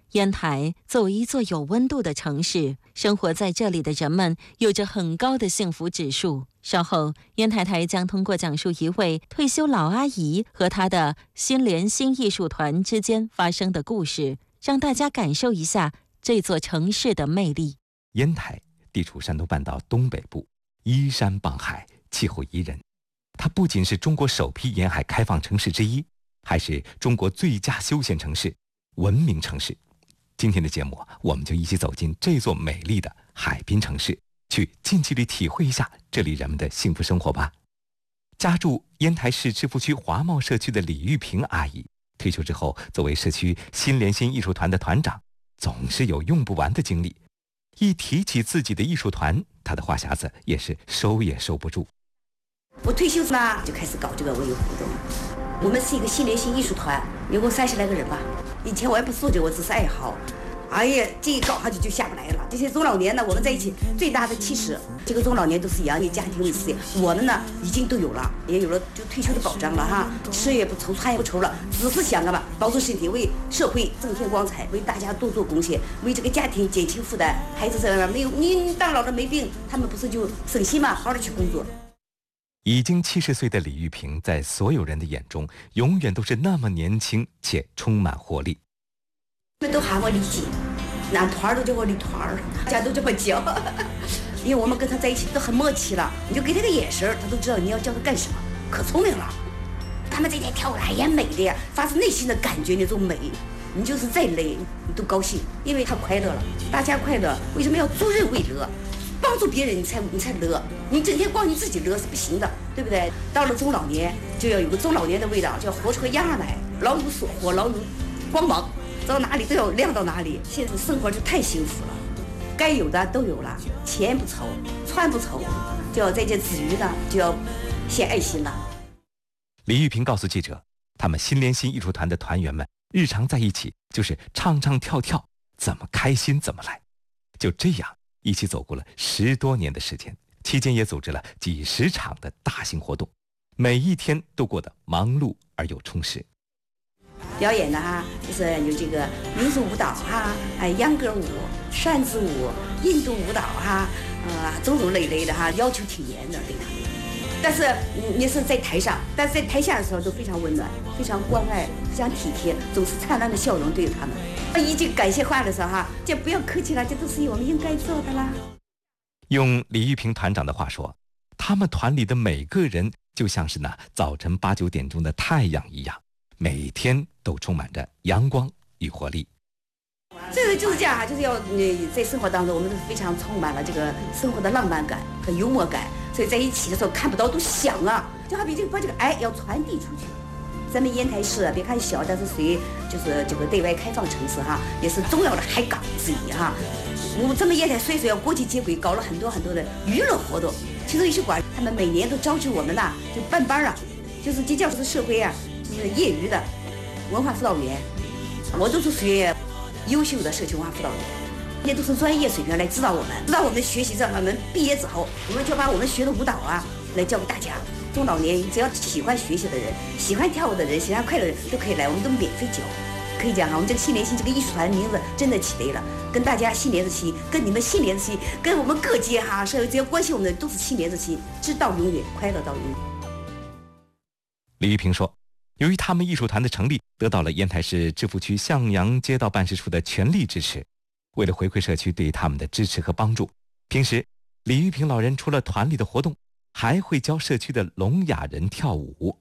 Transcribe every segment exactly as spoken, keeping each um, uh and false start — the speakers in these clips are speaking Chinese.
烟台作为一座有温度的城市，生活在这里的人们有着很高的幸福指数。稍后，烟台台将通过讲述一位退休老阿姨和她的新联新艺术团之间发生的故事，让大家感受一下这座城市的魅力。 烟台地处山东半岛东北部，依山傍海，气候宜人。它不仅是中国首批沿海开放城市之一，还是中国最佳休闲城市、文明城市。今天的节目，我们就一起走进这座美丽的海滨城市，去近距离体会一下这里人们的幸福生活吧。家住烟台市致富区华茂社区的李玉萍阿姨，退休之后作为社区新联新艺术团的团长，总是有用不完的精力。一提起自己的艺术团，她的话匣子也是收也收不住。 我退休嘛，就开始搞这个文艺活动。我们是一个新联新艺术团，有个三十来个人吧。以前我也不做这个，我只是爱好。哎呀，这一搞下去就下不来了。这些中老年呢，我们在一起最大的其实这个中老年都是养育家庭的事业，我们呢已经都有了，也有了就退休的保障了哈，吃也不愁，穿也不愁了，只是想干嘛，保住身体，为社会增添光彩，为大家多做贡献，为这个家庭减轻负担。孩子这样没有你当老了没病，他们不是就省心嘛，好好的去工作。 已经七十岁的李玉萍，在所有人的眼中，永远都是那么年轻且充满活力。 他们都喊我李姐，男团都叫我李团儿，大家都这么叫。因为我们跟他在一起都很默契了，你就给他个眼神，他都知道你要叫他干什么，可聪明了。他们这天跳舞哎呀美的呀，发自内心的感觉那种美，你就是再累你都高兴，因为他快乐了，大家快乐。为什么要助人为乐？帮助别人你才你才乐，你整天光你自己乐是不行的，对不对？到了中老年就要有个中老年的味道，就要活出个样来，老有所活，老有光芒，到哪里都要亮到哪里。现在生活就太幸福了，该有的都有了，钱不愁，穿不愁，就要在这之余呢，就要献爱心了。 李玉萍告诉记者，他们新联新艺术团的团员们日常在一起就是唱唱跳跳，怎么开心怎么来，就这样一起走过了十多年的时间，期间也组织了几十场的大型活动，每一天都过得忙碌而又充实。 表演的哈，就是有这个民族舞蹈哈，哎，秧歌舞、扇子舞、印度舞蹈哈，呃，种种类类的哈，要求挺严的对他们。但是你是在台上，但是在台下的时候都非常温暖，非常关爱，非常体贴，总是灿烂的笑容对着他们。一句感谢话的时候哈，这不要客气了，这都是我们应该做的啦。 用李玉萍团长的话说，他们团里的每个人就像是那早晨八九点钟的太阳一样，每天都充满着阳光与活力。 这个就是这样，就是要呃在生活当中，我们是非常充满了这个生活的浪漫感和幽默感，所以在一起的时候看不到都想啊，就好比这个把这个爱要传递出去。咱们烟台市别看小，但是属于就是这个对外开放城市哈，也是重要的海港之一哈。我们咱们烟台所以说要国际接轨，搞了很多很多的娱乐活动。其实艺术馆他们每年都招集我们呐，就办班啊，就是这叫是社会啊，就是业余的文化辅导员。我都是属于优秀的社区文化辅导员，也都是专业水平来指导我们，指导我们学习。让我们毕业之后，我们就把我们学的舞蹈啊来教给大家。中老年只要喜欢学习的人、喜欢跳舞的人、喜欢快乐的人都可以来，我们都免费教。可以讲哈，我们这个新联新这个艺术团名字真的起对了，跟大家心连着心，跟你们心连着心，跟我们各界哈，所有只要关心我们的都是心连着心，直到永远，快乐到永远。 李玉萍说，由于他们艺术团的成立得到了烟台市致富区向阳街道办事处的全力支持，为了回馈社区对他们的支持和帮助，平时李玉萍老人除了团里的活动，还会教社区的聋哑人跳舞。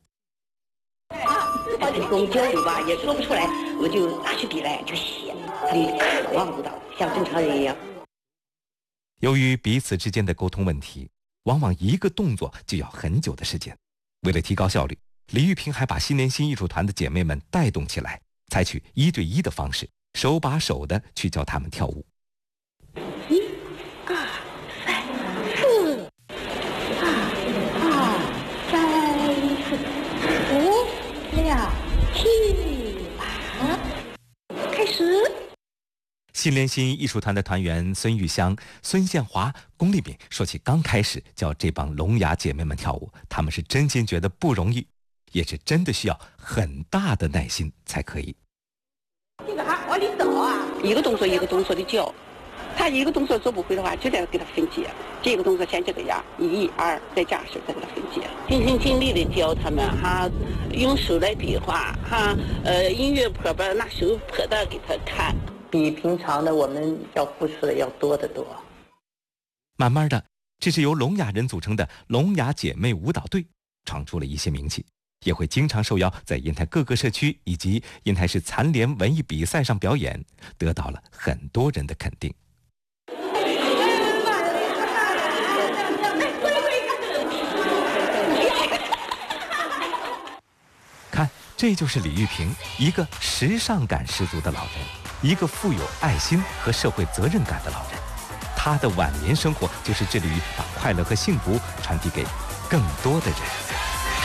跟我交流吧，也说不出来，我就拿起笔来就写，他们渴望舞蹈，像正常人一样。 由于彼此之间的沟通问题，往往一个动作就要很久的时间。为了提高效率，李玉萍还把新联新艺术团的姐妹们带动起来，采取一对一的方式，手把手的去教他们跳舞。 一、二、三、四，二、二、三、四，五、六、七、八，开始。 新联新艺术团的团员孙玉香、孙宪华、龚丽敏说起刚开始教这帮聋哑姐妹们跳舞，他们是真心觉得不容易，也是真的需要很大的耐心才可以。 这个还往里倒啊， 一个动作一个动作的教。他一个动作做不会的话，就得给他分解。这个动作先这个样，一二再加手，再给他分解。尽心尽力的教他们哈，用手来比划哈，呃，音乐谱吧，拿手谱的给他看，比平常的我们要付出的要多得多。 慢慢的，这是由聋哑人组成的聋哑姐妹舞蹈队闯出了一些名气，也会经常受邀在烟台各个社区以及烟台市残联文艺比赛上表演，得到了很多人的肯定。看，这就是李玉萍，一个时尚感十足的老人，一个富有爱心和社会责任感的老人。他的晚年生活就是致力于把快乐和幸福传递给更多的人。